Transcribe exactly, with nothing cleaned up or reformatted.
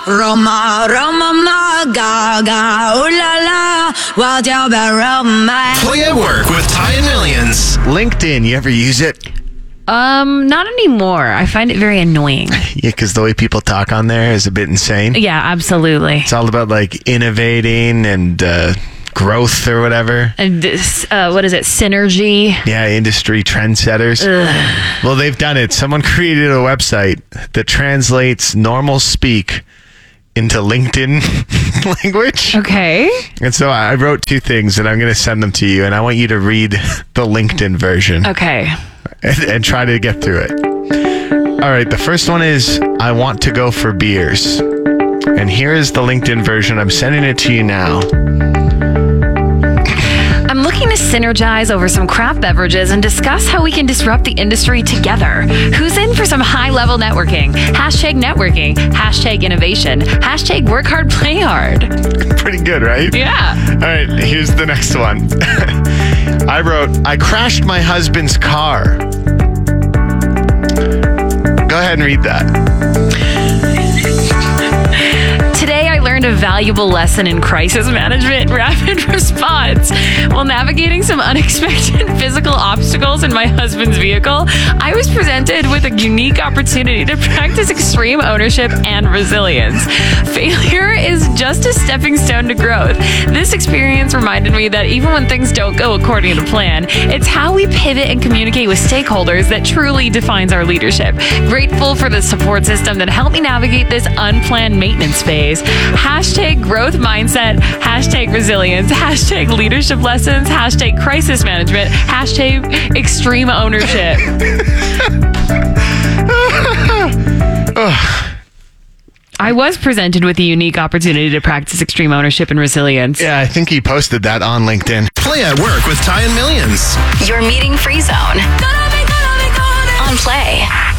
Roma, Roma, ma, gaga, ooh la la, wild out by Roma. Play at Work with Ty Millions. LinkedIn, you ever use it? Um, not anymore. I find it very annoying. Yeah, because the way people talk on there is a bit insane. Yeah, absolutely. It's all about like innovating and uh, growth or whatever. And this, uh, what is it? Synergy. Yeah, industry trendsetters. Ugh. Well, they've done it. Someone created a website that translates normal speak into LinkedIn language. Okay. And so I wrote two things and I'm going to send them to you and I want you to read the LinkedIn version. Okay. And, and try to get through it. All right, the first one is, I want to go for beers. And here is the LinkedIn version. I'm sending it to you now. I'm looking to synergize over some craft beverages and discuss how we can disrupt the industry together. Who's in for some high-level networking? Hashtag networking. Hashtag innovation. Hashtag work hard, play hard. Pretty good, right? Yeah. All right, here's the next one. I wrote, I crashed my husband's car. Go ahead and read that. Today, I learned a valuable lesson in crisis management and rapid response. While navigating some unexpected physical obstacles in my husband's vehicle, I was presented with a unique opportunity to practice extreme ownership and resilience. Failure is just a stepping stone to growth. This experience reminded me that even when things don't go according to plan, it's how we pivot and communicate with stakeholders that truly defines our leadership. Grateful for the support system that helped me navigate this unplanned maintenance phase. Hashtag growth mindset, hashtag resilience, hashtag leadership lessons, hashtag crisis management, hashtag extreme ownership. I was presented with a unique opportunity to practice extreme ownership and resilience. Yeah, I think he posted that on LinkedIn. Play at Work with Ty and Millions. Your meeting free zone on Play.